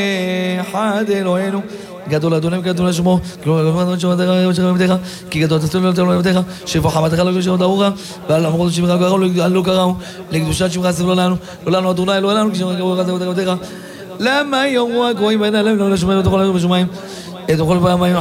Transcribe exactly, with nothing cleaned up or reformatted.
אחד אלוהינו גדול אדוני גדול שמו כי גדול תתנו לנו לבתך שבו חמתך לא ישאו דרוכה ועל אמרות שמך קראו לא קראו לקדושת שמך סבלו לנו לא לנו אדוני לא לנו כשמך קראו לבתך למה יורו הגויים ואין עליהם לא לשמיים ותוכל לנו בשמיים את כל פעמים